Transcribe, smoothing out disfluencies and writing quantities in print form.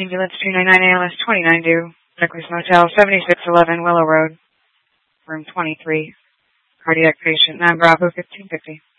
Ambulance 299 ALS 29 due. Douglas Motel 7611 Willow Road. Room 23. Cardiac patient 9 Bravo 1550.